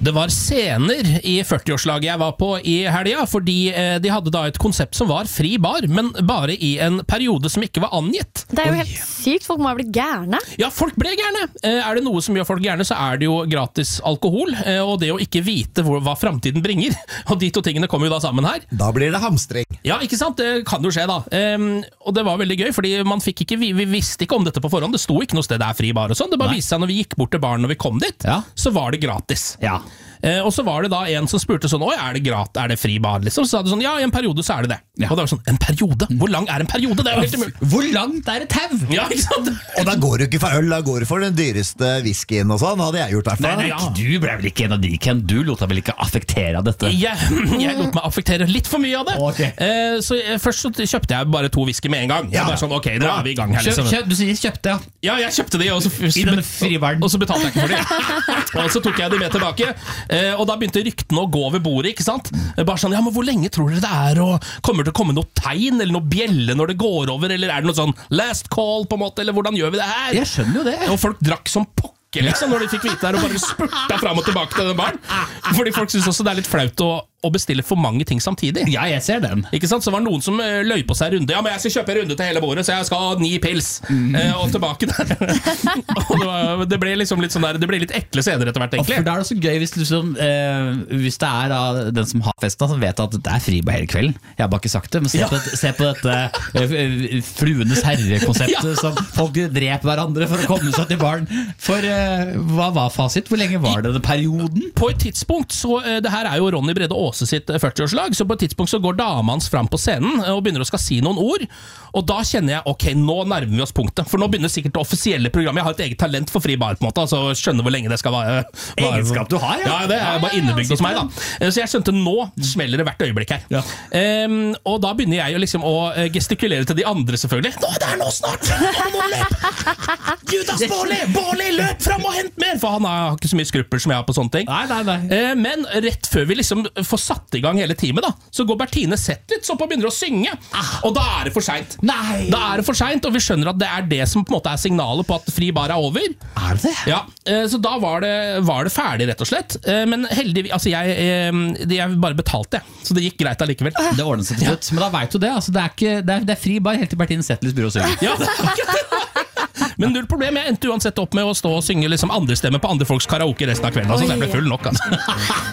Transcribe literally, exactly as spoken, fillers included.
Det var scener i førti-årslaget jeg var på i helga, fordi eh, de hadde da et konsept som var fri bar, men bare i en periode som ikke var angitt. Det er jo helt sykt, folk må ha blitt gærne. Ja, folk ble gærne. Eh, er det noe som gjør folk gærne, så er det jo gratis alkohol, eh, og det å ikke vite hvor, hva fremtiden bringer. Og de to tingene kommer jo da sammen her. Da blir det hamstring. Ja, ikke sant? Det kan jo skje da. Eh, og det var veldig gøy, fordi man fikk ikke, vi, vi visste ikke om dette på forhånd. Det sto ikke noe sted det er fri bar og sånn. Det bare viste seg når vi gikk bort til baren når vi kom dit, Ja. så var det gratis. Ja. Eh, og så var det da en som spurte sånn, oi, er det grat, er det fri bar liksom? Så sa det sånn, ja, i en periode så er det det. Ja. Og det var sånn, en periode? Hvor lang er en periode? Det er jo helt umulig. Hvor langt er et tau? Ja, ikke sant? Og da går du ikke for øl, da går du for den dyreste whiskyen og sånn, hadde jeg gjort Nei, hvertfall. nei, Ja. Du ble vel ikke en av de, Ken? Du lot deg vel ikke affektere av dette? Jeg, jeg lot meg affektere litt for mye av det. Ok. Eh, så jeg, først så kjøpte jeg bare to whisky med en gang. Ja. Bare sånn, ok, nå er vi i gang her. Kjøp, Liksom. kjøp, du sier kjøpte, ja. Ja, jeg kjøpte de, og så, I denne fribaren. og så betalte jeg ikke for de. Og så tok jeg de med tilbake, eh, og da begynte ryktene å gå over bordet, ikke sant? Bare sånn, ja, men hvor lenge tror dere det er, og kommer det til å komme noe tegn, eller noe bjelle når det går over, eller er det noe sånn last call på en måte, eller hvordan gjør vi det her? Jeg skjønner jo det. Og folk drakk som pokker, liksom, når de fikk vite det her, og bare spurta frem og tilbake til den baren. Fordi folk synes også det er litt flaut å å bestille for mange ting samtidig. Ja, jeg ser den. Ikke sant? Så var det noen som uh, løy på seg runde. Ja, men jeg skal kjøpe en runde til hele bordet, så jeg skal ha ni pils. Mm. Uh, og tilbake der. Og det, var, det ble liksom litt sånn der, det ble litt ekle scener etter hvert, egentlig. For da er det så gøy hvis, liksom, eh, hvis det er da, den som har fest, da, som vet at det er fri på hele kvelden. Jeg har bare ikke sagt det, men se, Ja. på, et, se på dette eh, Fluenes herre-konseptet, Ja. som folk dreper hverandre for å komme seg til baren. For eh, hva var fasit? Hvor lenge var det den perioden? På et tidspunkt, så uh, det her er jo Ronny Brede Aase sitt uh, førti-årslag, så på et tidspunkt så går dama hans fram på scenen uh, og begynner å skal si noen ord, og da kjenner jeg, ok, nå nærmer vi oss punktet, for nå begynner sikkert det offisielle programmet. Jeg har et eget talent for fri bar, på en måte, altså skjønner hvor lenge det skal være. Egenskap du har, ja. Ja, det er bare innebygd hos meg da. Uh, Så jeg skjønte, nå smeller det hvert øyeblikk her. Ja. Um, og da begynner jeg jo liksom å uh, gestikulere til de andre, selvfølgelig. Nå, det er nå snart! Nå må du løpe! Judas Bårli! Bårli, løp fram og hent mer! For han har ikke så mye skrupler som jeg har på sånne ting. Nei, nei, nei. Eh, Men rett før vi liksom får satt i gang hele teamet da, så går Bertine Zetlitz opp og begynner å synge. Og da er det for sent. Nei. Da er det for sent, og vi skjønner at det er det som på en måte er signalet på at fri bar er over. Er det det? Ja, eh, så da var det, var det ferdig, rett og slett. Eh, Men heldigvis, altså jeg, eh, jeg bare betalte, så det gikk greit allikevel. Det ordnet seg til slutt. Men da vet du det. Altså, det, er ikke, det, er, det er fri bar helt til Bertine Zetlitz byrå synger. Ja, det er ikke det. Men null problem, jeg endte uansett opp med å stå og synge liksom andre stemmer på andre folks karaoke resten av kvelden. Altså, jeg ble full nok, altså.